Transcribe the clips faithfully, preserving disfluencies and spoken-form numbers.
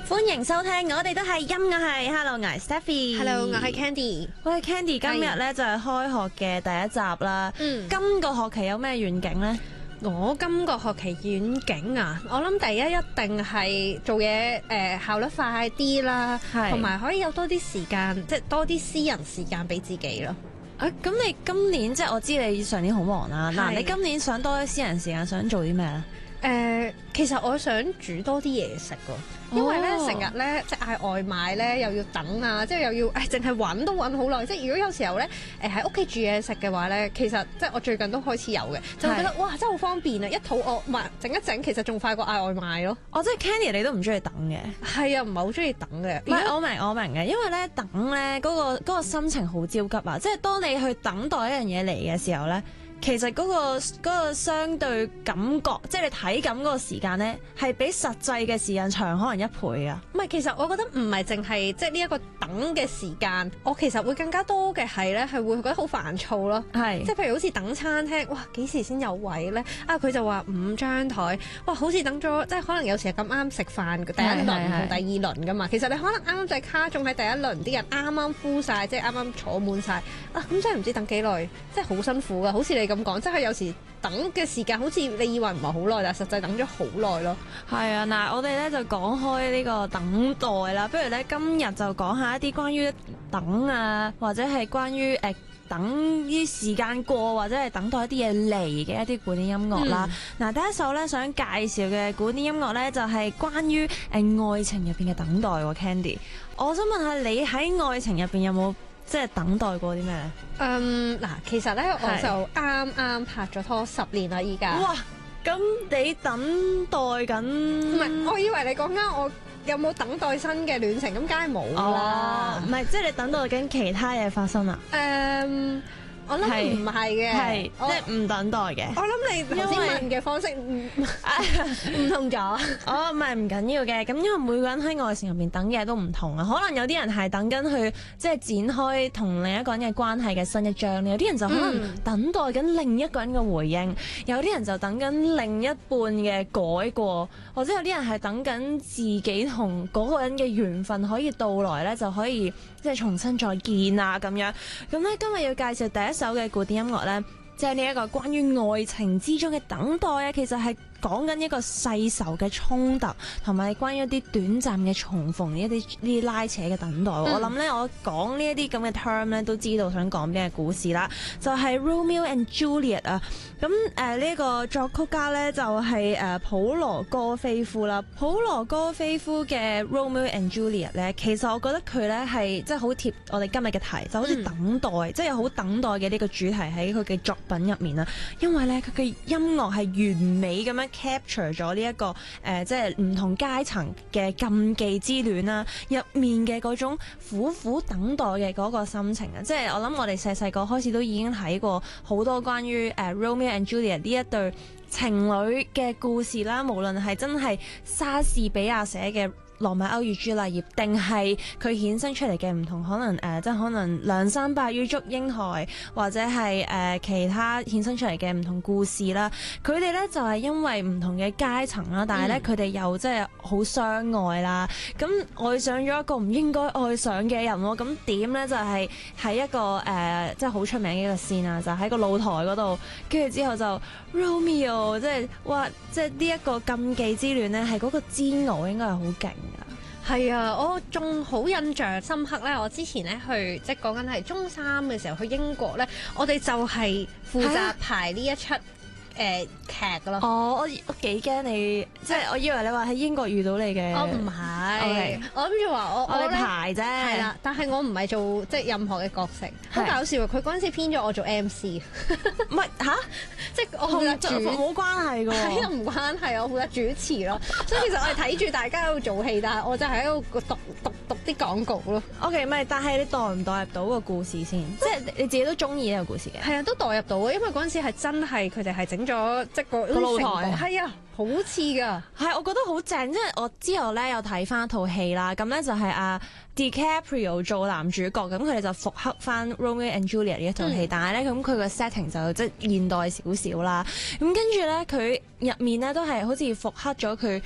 歡迎收聽，我哋都係音，我係 Hello，我係 Stephy。Hello， 我係 Candy。 喂，Candy，今日咧就係開學嘅第一集啦。嗯，今個學期有咩願景呢？ 我今個學期願景啊，我諗第一一定係做嘢誒、呃、效率快啲啦，同埋可以有多啲時間，即係多啲私人時間俾自己咯。 啊，咁你今年即係我知你上年好忙啦，嗱，你今年想多啲私人時間，想做啲咩咧？ 誒、呃，其實我想煮多啲嘢食喎。因為咧成日咧即係嗌外賣咧又要等啊，即係又要誒淨係揾都揾好耐。即係如果有時候咧誒喺屋企煮嘢食嘅話咧，其實即係我最近都開始有嘅，就會覺得哇真係好方便啊！一肚餓，唔係整一整，其實仲快過嗌外賣咯。 哦，即係 Candy 你都唔中意等嘅？ 係啊，唔係好中意等嘅。 唔係，我明我明嘅，因為咧等咧嗰個嗰個心情好焦急啊！即係當你去等待一樣嘢嚟嘅時候咧。其實嗰、嗰個嗰個相對感覺，即係你睇緊嗰個時間咧，係比實際嘅時間長可能一倍啊！ 唔係，其實我覺得唔係淨係即係呢一個等嘅時間，我其實會更加多嘅係咧，係會覺得好煩躁咯。係，即係譬如好似等餐廳，哇幾時先有位咧？啊佢就話五張台，哇好似等咗，即係可能有時係咁啱食飯第一輪同第二輪噶嘛。其實你可能啱啱就係卡中喺第一輪，啲人啱啱敷晒，即係啱啱坐滿晒。啊咁真係唔知等幾耐，即係好辛苦噶，好似你咁講，即係有時等嘅時間好似你以為唔係好耐，但係實際等咗好耐咯。係啊，嗱，我哋咧就講開呢個等待啦，不如咧今日就講下一啲關於等啊，或者係關於誒、呃、等啲時間過，或者係等待一啲嘢嚟嘅一啲古典音樂啦。嗱、嗯，第一首咧想介紹嘅古典音樂咧就係關於誒、呃、愛情入邊嘅等待喎 ，Candy。我想問下你喺愛情入邊有冇？即係等待過啲咩咧？ 嗯，嗱，其實咧我就啱啱拍咗拖十年啦，依家。 哇！咁你等待緊？ 唔係，我以為你講緊我有冇等待新嘅戀情，咁梗係冇啦。 唔係、哦，即係你等待緊其他嘢發生啊？ 誒、um。我諗唔係嘅， 係即係唔等待嘅。 我諗你頭先問嘅方式唔唔同咗。 哦，唔係唔緊要嘅，咁因為每個人喺愛情入邊等嘅嘢都唔同啊。可能有啲人係等緊去即係展開同另一個人嘅關係嘅新一章，有啲人就可能等待緊另一個人嘅回應，嗯、有啲人就等緊另一半嘅改過，或者有啲人係等緊自己同嗰個人嘅緣分可以到來咧，就可以即係重新再見啊咁樣。咁咧今日要介紹第一首嘅古典音樂咧，即係呢一個關於愛情之中嘅等待啊，其實係講緊一個世仇嘅衝突，同埋關於一啲短暫嘅重逢，一啲呢啲拉扯嘅等待。嗯、我諗咧，我講呢一啲咁嘅 term 咧，都知道想講邊個故事啦。就係、是、Romeo and Juliet 啊。咁誒呢個作曲家咧就係、是、誒、呃、普羅戈菲夫啦。普羅戈菲夫嘅 Romeo and Juliet 咧，其實我覺得佢咧係即係好貼我哋今日嘅題，就好似等待，嗯、即係有好等待嘅呢個主題喺佢嘅作品入面啦。因為咧佢嘅音樂係完美咁樣 capture 咗呢一個誒、呃，即係唔同階層嘅禁忌之戀啦，入面嘅嗰種苦苦等待嘅嗰個心情啊！即係我諗我哋細細個開始都已經睇過好多關於誒、呃、Romeo and Juliet 呢一對情侶嘅故事啦，無論係真係莎士比亞寫嘅羅密歐與朱麗葉，定係佢衍生出嚟嘅唔同，可能誒、呃，即係可能梁山伯與祝英台，或者係誒、呃、其他衍生出嚟嘅唔同故事啦。佢哋咧就係、是、因為唔同嘅階層啦，但係咧佢哋又即係好相愛啦。咁愛上咗一個唔應該愛上嘅人喎，咁點咧就係、是、喺一個誒、呃，即係好出名嘅一個線啊，就喺、是、個露台嗰度，跟住之後就 Romeo， 即係哇，即係呢一個禁忌之戀咧，係嗰個煎熬應該係好勁。 係啊，我仲好印象深刻咧。我之前咧去即係講緊係中三嘅時候去英國咧，我哋就係負責排呢一出誒、呃、劇咯。 哦，我我幾驚你，即係我以為你話喺英國遇到你嘅。 我唔係，okay. 我諗住話我我哋排啫。 係啦，但係我唔係做即係任何嘅角色，好搞笑。佢嗰陣時編咗我做 M C， 唔係吓， 即係我負責主冇關係㗎喎， 係啊，唔關係，我負責主持咯。所以其實我係睇住大家喺度做戲，但係我就係喺度讀讀讀啲廣告咯。 OK， 唔係，但係你代唔代入到個故事先？即係你自己都中意呢個故事嘅？ 係啊，都代入到啊，因為嗰陣時係真係佢哋係整咗即係個露台， 係啊。好似㗎， 係我覺得好正，因為我之後咧有睇翻套戲啦，咁咧就係阿 DiCaprio 做男主角，咁佢哋就復刻翻 Romeo and Juliet 呢一套戲，嗯、但係咧咁佢個 setting 就即係現代少少啦，咁跟住咧佢入面咧都係好似復刻咗佢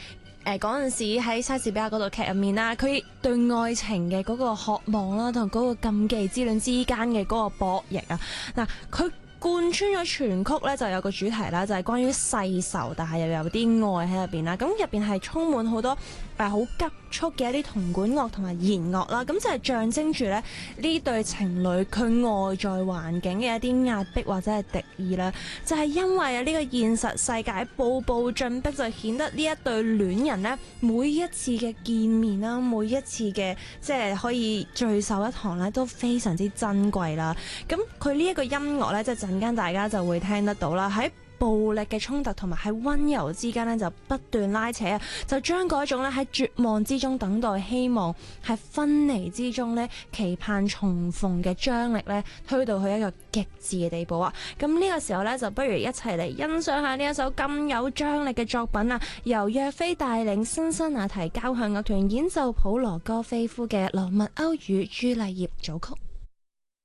誒嗰陣時喺莎士比亞嗰套劇入面啦，佢對愛情嘅嗰個渴望啦，同嗰個禁忌之戀之間嘅嗰個博弈啊，嗱佢貫穿咗全曲咧，就有個主題啦，就係關於世仇，但係又有啲愛喺入邊啦。咁入邊係充滿好多誒好急速嘅一啲銅管樂同埋弦樂啦。咁就係象徵住咧呢對情侶佢外在環境嘅一啲壓迫或者係敵意啦。就係因為啊呢個現實世界步步進逼，就顯得呢一對戀人咧每一次嘅見面啦，每一次嘅即係可以聚首一堂咧都非常之珍貴啦。咁佢呢一個音樂咧，即係陣間大家就會聽得到啦。喺暴力嘅衝突同埋喺溫柔之間咧，就不斷拉扯啊，就將嗰種咧喺絕望之中等待希望，喺分離之中咧期盼重逢嘅張力咧，推到去一個極致嘅地步啊！咁呢個時候咧，就不如一齊嚟欣賞下呢一首咁有張力嘅作品啊！由約菲帶領辛辛那提交響樂團演奏普羅戈菲夫嘅《羅密歐與朱麗葉》組曲。